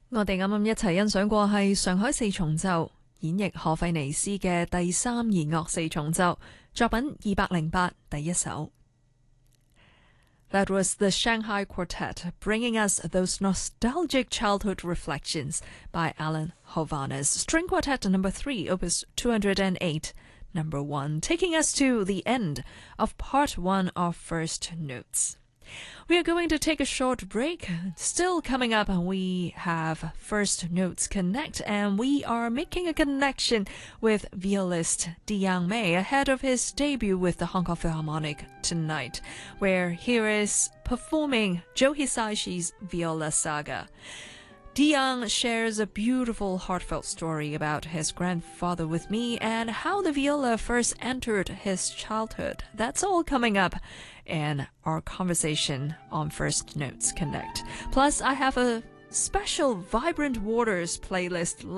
我哋啱啱一齊欣賞過係上海四重奏演繹何費尼斯嘅第三弦樂四重奏作品208第一首。That was the Shanghai Quartet bringing us those nostalgic childhood reflections by Alan Hovhaness. String Quartet number 3, opus 208, number 1, taking us to the end of part 1 of First Notes. We are going to take a short break. Still coming up, we have First Notes Connect, and we are making a connection with violist Diyang Mei ahead of his debut with the Hong Kong Philharmonic tonight, where he is performing Joe Hisaishi's Viola Saga. Diyang shares a beautiful, heartfelt story about his grandfather with me and how the viola first entered his childhood. That's all coming up in our conversation on First Notes Connect. Plus, I have a special Vibrant Waters playlist